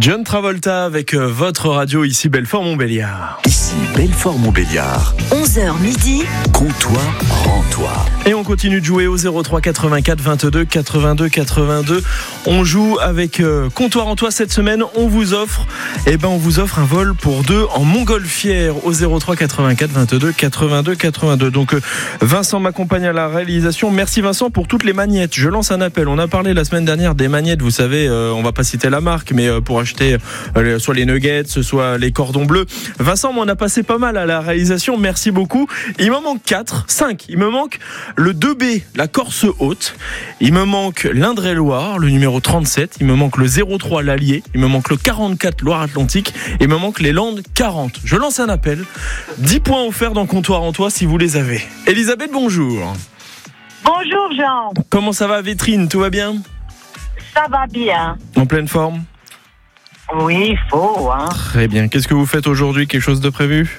John Travolta avec votre radio ici Belfort-Montbéliard. Ici Belfort-Montbéliard. 11h midi. Comptoir Rends-toi. Et on continue de jouer au 03 84 22 82 82. On joue avec Comptoir Rends-toi cette semaine. On vous offre un vol pour deux en montgolfière au 03 84 22 82 82. Donc Vincent m'accompagne à la réalisation. Merci Vincent pour toutes les magnettes. Je lance un appel. On a parlé la semaine dernière des magnettes. Vous savez, on va pas citer la marque, mais pour acheter soit les nuggets, soit les cordons bleus. Vincent m'en a passé pas mal à la réalisation. Merci beaucoup. Il m'en manque 5. Il me manque le 2B, la Corse Haute. Il me manque l'Indre-et-Loire, le numéro 37. Il me manque le 03, l'Allier. Il me manque le 44, Loire-Atlantique. Il me manque les Landes 40. Je lance un appel. 10 points offerts dans Comptoir Rends-toi si vous les avez. Elisabeth, bonjour. Bonjour Jean. Comment ça va, Vétrine? Tout va bien? Ça va bien. En pleine forme? Oui, il faut, hein. Très bien. Qu'est-ce que vous faites aujourd'hui? Quelque chose de prévu?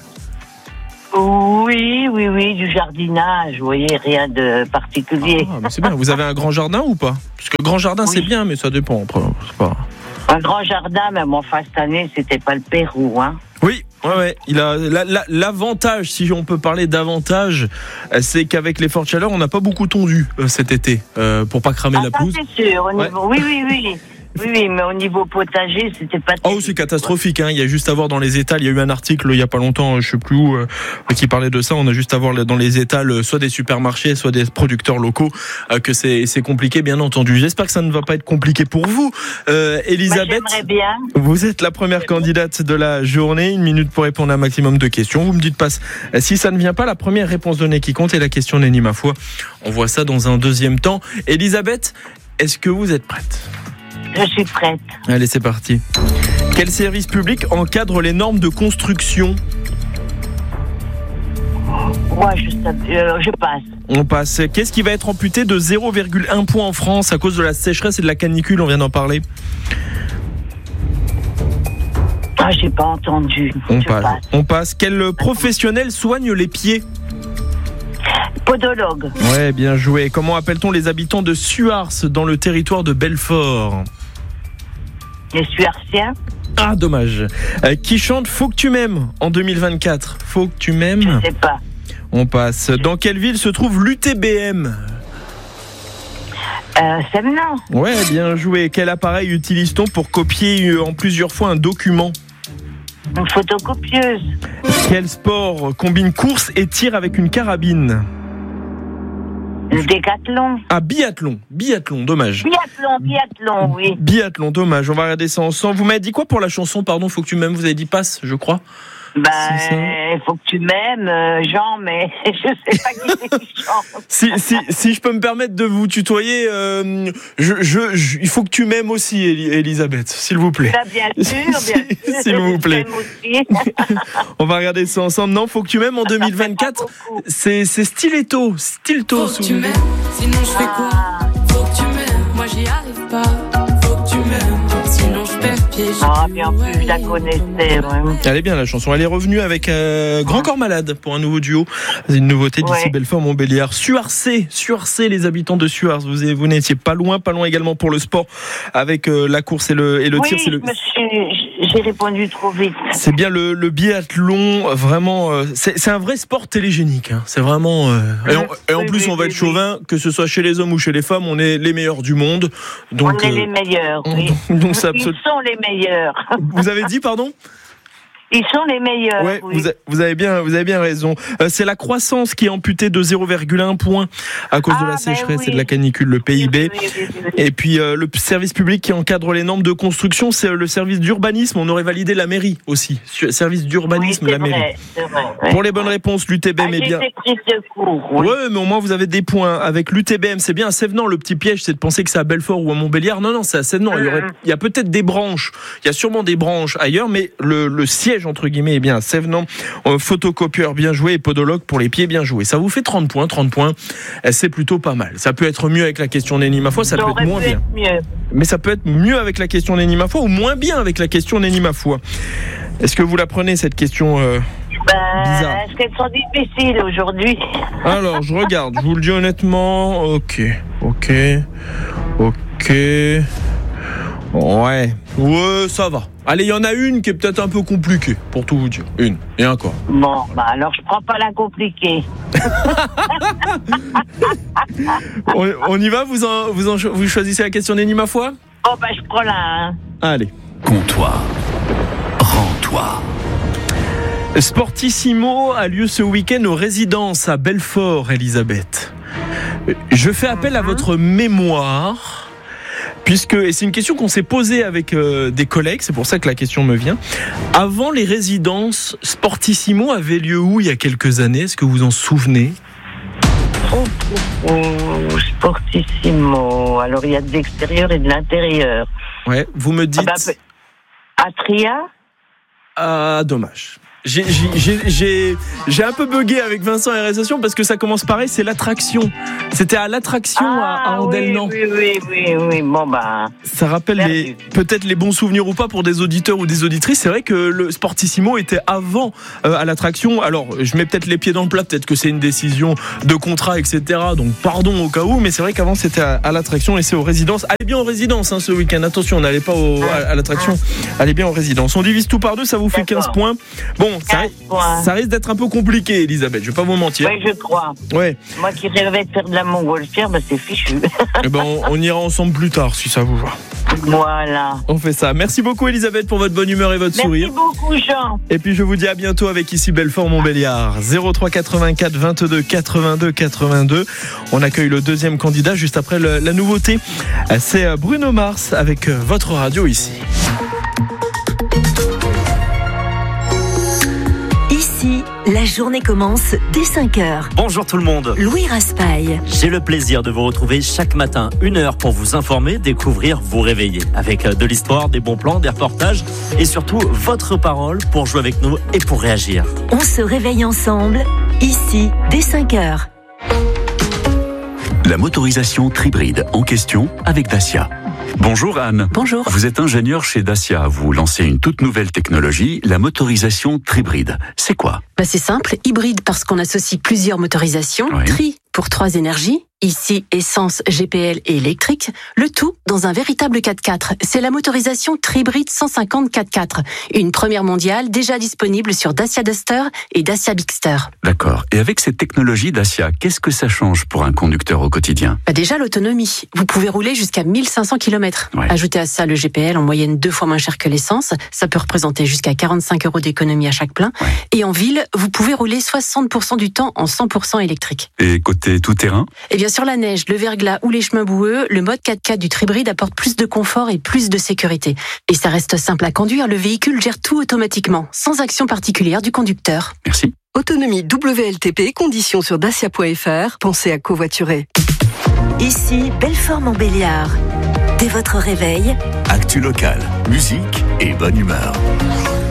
Oui, du jardinage, vous voyez, rien de particulier. Ah, mais c'est bien. Vous avez un grand jardin ou pas? Parce que grand jardin, oui. C'est bien, mais ça dépend. Après, c'est pas... Un grand jardin, mais enfin, cette année, c'était pas le Pérou, hein. Oui, ouais. Il a l'avantage, si on peut parler d'avantage, c'est qu'avec les fortes chaleurs, on n'a pas beaucoup tondu cet été pour pas cramer la pelouse. C'est sûr. Oui, mais au niveau potager, c'était pas... Oh, c'est catastrophique, hein. Il y a juste à voir dans les étals, il y a eu un article il y a pas longtemps, je sais plus où, qui parlait de ça. On a juste à voir dans les étals, soit des supermarchés, soit des producteurs locaux, que c'est compliqué, bien entendu. J'espère que ça ne va pas être compliqué pour vous. Elisabeth, j'aimerais bien. Vous êtes la première candidate de la journée. 1 minute pour répondre à un maximum de questions. Vous me dites pas si ça ne vient pas. La première réponse donnée qui compte est la question n'est ni ma foi. On voit ça dans un deuxième temps. Elisabeth, est-ce que vous êtes prête? Je suis prête. Allez, c'est parti. Quel service public encadre les normes de construction? Moi, je passe. On passe. Qu'est-ce qui va être amputé de 0,1 point en France à cause de la sécheresse et de la canicule? On vient d'en parler. Ah, j'ai pas entendu. On passe. Quel professionnel soigne les pieds? Podologue. Ouais, bien joué. Comment appelle-t-on les habitants de Suars dans le territoire de Belfort? Les Suarciens. Ah, dommage. Qui chante Faut que tu m'aimes en 2024? Faut que tu m'aimes? Je sais pas. On passe. Dans quelle ville se trouve l'UTBM? Semnan. Ouais, bien joué. Quel appareil utilise-t-on pour copier en plusieurs fois un document? Une photocopieuse. Quel sport combine course et tir avec une carabine? Le décathlon. Ah, biathlon, dommage. Biathlon, oui. Biathlon, dommage. On va regarder ça ensemble. Vous m'avez dit quoi pour la chanson? Pardon, Faut que tu m'aimes. Vous avez dit passe, je crois. Faut que tu m'aimes, Jean, mais je sais pas qui c'est qui chante. Si je peux me permettre de vous tutoyer, il faut que tu m'aimes aussi, Elisabeth, s'il vous plaît. Bien sûr. S'il vous plaît. On va regarder ça ensemble. Non, faut que tu m'aimes en 2024. C'est Stiletto. Faut que tu m'aimes, sinon je fais quoi? Faut que tu m'aimes, moi j'y arrive pas. Faut que tu m'aimes, sinon je perds pied. Ah, bien plus, je la connaissais, vraiment. Elle est bien la chanson. Elle est revenue avec Grand Corps Malade pour un nouveau duo. C'est une nouveauté d'ici Belfort-Montbéliard. Suarcé, les habitants de Suars. Vous n'étiez pas loin également pour le sport avec la course et le tir. J'ai répondu trop vite. C'est bien le biathlon, vraiment. C'est un vrai sport télégénique. Hein. C'est vraiment. Et en plus, on va être chauvin, que ce soit chez les hommes ou chez les femmes, on est les meilleurs du monde. Donc, on est les meilleurs. Oui. Donc Ils sont les meilleurs. Vous avez dit, pardon? Ils sont les meilleurs. Ouais, oui. Vous avez bien raison. C'est la croissance qui est amputée de 0,1 point à cause de la sécheresse et de la canicule, le PIB. Oui. Et puis le service public qui encadre les normes de construction, c'est le service d'urbanisme. On aurait validé la mairie aussi. Service d'urbanisme, la mairie. C'est vrai. Pour les bonnes réponses, l'UTBM est bien. Prise de cours. Oui. Ouais, mais au moins vous avez des points. Avec l'UTBM, c'est bien à Sévenant. Le petit piège, c'est de penser que c'est à Belfort ou à Montbéliard. Non, c'est à Sévenant. Il y a peut-être des branches. Il y a sûrement des branches ailleurs, mais le siège entre guillemets, bien, Sévenant, photocopieur bien joué et podologue pour les pieds bien joué. Ça vous fait 30 points, c'est plutôt pas mal. Ça peut être mieux avec la question Nenni ma foi, ça peut être moins bien. Mais ça peut être mieux avec la question Nenni ma foi ou moins bien avec la question Nenni ma foi. Est-ce que vous la prenez cette question bizarre? Est-ce qu'elles sont difficiles aujourd'hui? Alors, je regarde, je vous le dis honnêtement. Ok. Ouais, ça va. Allez, il y en a une qui est peut-être un peu compliquée, pour tout vous dire. Une, et encore. Bon, alors je prends pas la compliquée. On y va, vous choisissez la question d'Annie, ma foi ? Oh, je prends la. Allez. Comptoir, rends-toi. Sportissimo a lieu ce week-end aux résidences à Belfort, Elisabeth. Je fais appel à votre mémoire, et c'est une question qu'on s'est posée avec des collègues, c'est pour ça que la question me vient. Avant les résidences, Sportissimo avait lieu où il y a quelques années ? Est-ce que vous en souvenez ? Sportissimo. Alors, il y a de l'extérieur et de l'intérieur. Ouais, vous me dites... Atria ? Ah, dommage. J'ai un peu bugué avec Vincent et Réalisation parce que ça commence pareil, c'est l'attraction. C'était à l'attraction à Andelnan. Oui. Bon, ça rappelle peut-être les bons souvenirs ou pas pour des auditeurs ou des auditrices. C'est vrai que le Sportissimo était avant à l'attraction. Alors, je mets peut-être les pieds dans le plat, peut-être que c'est une décision de contrat, etc. Donc, pardon au cas où, mais c'est vrai qu'avant c'était à l'attraction et c'est aux résidences. Allez bien aux résidences ce week-end. Attention, n'allez pas à l'attraction. Allez bien aux résidences. On divise tout par 2, ça vous fait 15 points. Bon, ça risque d'être un peu compliqué, Elisabeth, je vais pas vous mentir. Oui, je crois. Ouais. Moi qui rêvais de faire de la montgolfière, c'est fichu. On ira ensemble plus tard, si ça vous va. Voilà. On fait ça. Merci beaucoup, Elisabeth, pour votre bonne humeur et votre sourire. Merci beaucoup, Jean. Et puis, je vous dis à bientôt avec ici Belfort-Montbéliard. 03 84 22 82 82. On accueille le deuxième candidat juste après la nouveauté. C'est Bruno Mars avec votre radio ici. La journée commence dès 5h. Bonjour tout le monde. Louis Raspail. J'ai le plaisir de vous retrouver chaque matin, 1 heure pour vous informer, découvrir, vous réveiller. Avec de l'histoire, des bons plans, des reportages et surtout votre parole pour jouer avec nous et pour réagir. On se réveille ensemble, ici, dès 5h. La motorisation Tribride en question avec Dacia. Bonjour Anne. Bonjour. Vous êtes ingénieur chez Dacia. Vous lancez une toute nouvelle technologie, la motorisation Tribride. C'est quoi ? C'est simple, hybride parce qu'on associe plusieurs motorisations, Oui. Tri pour 3 énergies, ici essence, GPL et électrique, le tout dans un véritable 4x4. C'est la motorisation Tribride 150 4x4, une première mondiale déjà disponible sur Dacia Duster et Dacia Bigster. D'accord. Et avec cette technologie Dacia, qu'est-ce que ça change pour un conducteur au quotidien ? Déjà l'autonomie, vous pouvez rouler jusqu'à 1500 km. Ouais. Ajoutez à ça le GPL en moyenne 2 fois moins cher que l'essence, ça peut représenter jusqu'à 45 € d'économie à chaque plein. Ouais. Et en ville, vous pouvez rouler 60% du temps en 100% électrique. Et côté tout-terrain ? Eh bien, sur la neige, le verglas ou les chemins boueux, le mode 4x4 du Tribride apporte plus de confort et plus de sécurité. Et ça reste simple à conduire, le véhicule gère tout automatiquement, sans action particulière du conducteur. Merci. Autonomie WLTP, conditions sur dacia.fr. Pensez à covoiturer. Ici, Belfort-Montbéliard. Dès votre réveil, Actu local, musique et bonne humeur.